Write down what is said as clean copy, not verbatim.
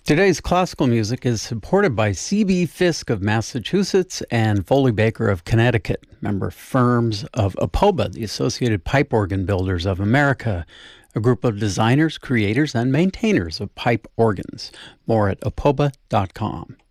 Today's classical music is supported by C.B. Fisk of Massachusetts and Foley Baker of Connecticut, member firms of APOBA, the Associated Pipe Organ Builders of America, a group of designers, creators, and maintainers of pipe organs. More at apoba.com.